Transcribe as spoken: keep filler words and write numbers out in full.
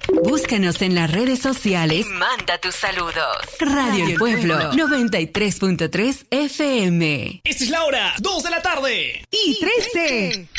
Búscanos en las redes sociales y manda tus saludos. Radio El Pueblo, noventa y tres punto tres F M. Esta es la hora, dos de la tarde. Y trece.